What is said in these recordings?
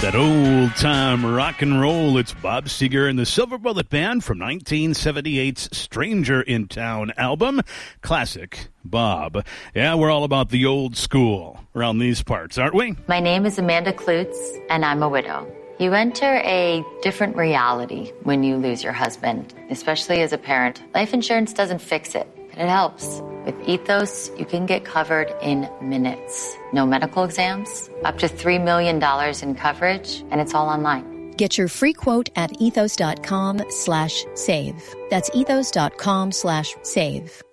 That old-time rock and roll. It's Bob Seger and the Silver Bullet Band from 1978's Stranger in Town album. Classic Bob. Yeah, we're all about the old school around these parts, aren't we? My name is Amanda Klutz, and I'm a widow. You enter a different reality when you lose your husband, especially as a parent. Life insurance doesn't fix it, but it helps. With Ethos, you can get covered in minutes. No medical exams, up to $3 million in coverage, and it's all online. Get your free quote at ethos.com/save. That's ethos.com/save.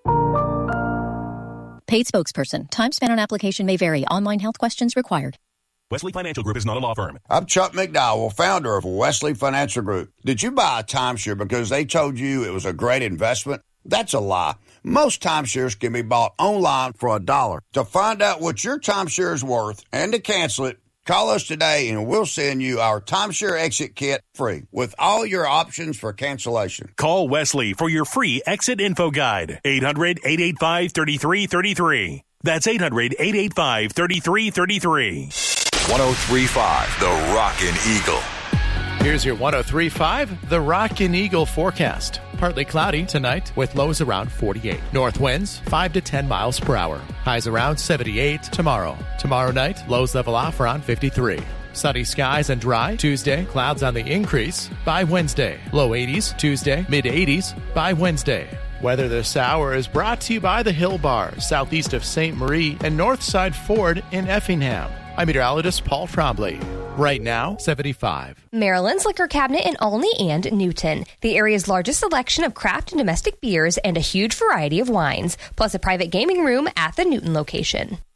Paid spokesperson. Time spent on application may vary. Online health questions required. Wesley Financial Group is not a law firm. I'm Chuck McDowell, founder of Wesley Financial Group. Did you buy a timeshare because they told you it was a great investment? That's a lie. Most timeshares can be bought online for $1. To find out what your timeshare is worth and to cancel it, call us today and we'll send you our timeshare exit kit free with all your options for cancellation. Call Wesley for your free exit info guide. 800-885-3333. That's 800-885-3333. 103.5 The Rockin' Eagle. Here's your 103.5 The Rockin' Eagle forecast. Partly cloudy tonight with lows around 48. North winds 5 to 10 miles per hour. Highs around 78 tomorrow. Tomorrow night, lows level off around 53. Sunny skies and dry. Tuesday, clouds on the increase. By Wednesday, low 80s. Tuesday, mid 80s. By Wednesday. Weather this hour is brought to you by the Hill Bar, southeast of St. Marie and Northside Ford in Effingham. I'm meteorologist Paul Trombley. Right now, 75. Maryland's Liquor Cabinet in Olney and Newton. The area's largest selection of craft and domestic beers and a huge variety of wines, plus a private gaming room at the Newton location.